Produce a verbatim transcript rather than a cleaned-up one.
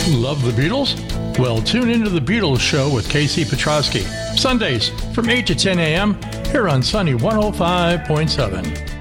Love the Beatles? Well, tune into The Beatles Show with Casey Petrosky. Sundays from eight to ten a.m. here on Sunny one oh five point seven.